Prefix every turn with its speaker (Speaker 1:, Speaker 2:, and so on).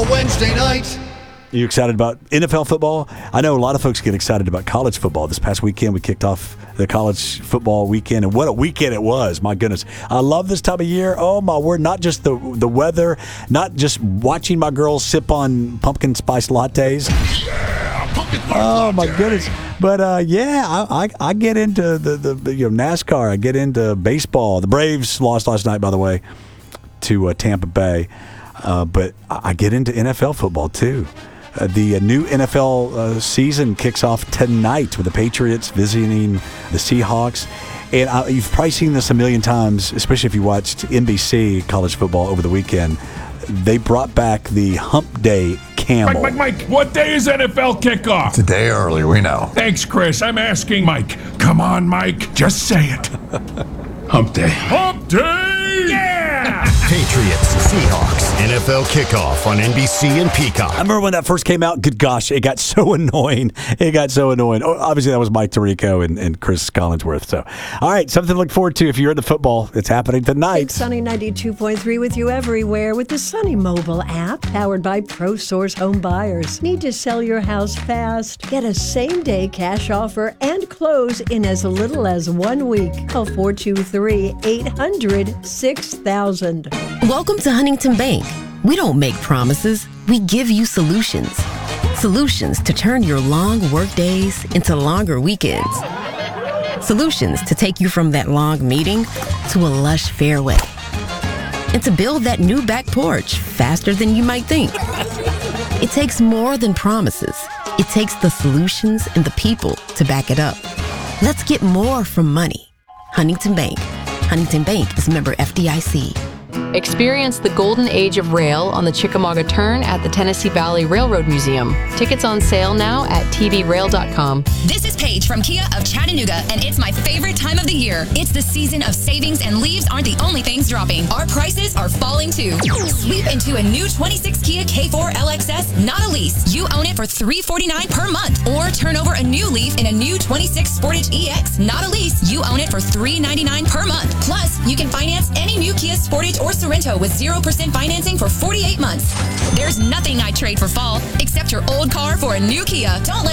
Speaker 1: a Wednesday night.
Speaker 2: You excited about NFL football? I know a lot of folks get excited about college football. This past weekend, we kicked off the college football weekend, and what a weekend it was. My goodness. I love this time of year. Oh, my word. Not just the weather, not just watching my girls sip on pumpkin spice lattes.
Speaker 1: Yeah, pumpkin spice
Speaker 2: Oh, my
Speaker 1: latte.
Speaker 2: goodness. But, I get into the NASCAR. I get into baseball. The Braves lost last night, by the way, to Tampa Bay. But I get into NFL football, too. The new NFL season kicks off tonight with the Patriots visiting the Seahawks. And you've probably seen this a million times, especially if you watched NBC college football over the weekend. They brought back the Hump Day camel.
Speaker 3: Mike, what day is NFL kickoff?
Speaker 1: It's a day early, we know.
Speaker 3: Thanks, Chris. I'm asking Mike. Come on, Mike. Just say it.
Speaker 1: Hump day.
Speaker 3: Hump Day! Yeah!
Speaker 4: Patriots, Seahawks, NFL kickoff on NBC and Peacock.
Speaker 2: I remember when that first came out, good gosh, it got so annoying. Oh, obviously, that was Mike Tirico and Chris Collinsworth. So, all right, something to look forward to if you're into football. It's happening tonight.
Speaker 5: It's Sunny 92.3 with you everywhere with the Sunny mobile app powered by ProSource Home Buyers. Need to sell your house fast? Get a same-day cash offer and close in as little as 1 week. Call 423-800-6000.
Speaker 6: Welcome to Huntington Bank. We don't make promises, we give you solutions. Solutions to turn your long work days into longer weekends. Solutions to take you from that long meeting to a lush fairway. And to build that new back porch faster than you might think. It takes more than promises. It takes the solutions and the people to back it up. Let's get more from money. Huntington Bank. Huntington Bank is member FDIC.
Speaker 7: Experience the golden age of rail on the Chickamauga Turn at the Tennessee Valley Railroad Museum. Tickets on sale now at tvrail.com.
Speaker 8: This is Paige from Kia of Chattanooga, and it's my favorite time of the year. It's the season of savings, and leaves aren't the only things dropping. Our prices are falling too. Sweep into a new 26 Kia K4 LXS, not a lease. You own it for $349 per month. Or turn over a new leaf in a new 26 Sportage EX, not a lease. You own it for $399 per month. Plus, you can finance any new Kia Sportage or Sorrento with 0% financing for 48 months. There's nothing I'd trade for fall, except your old car for a new Kia. Don't let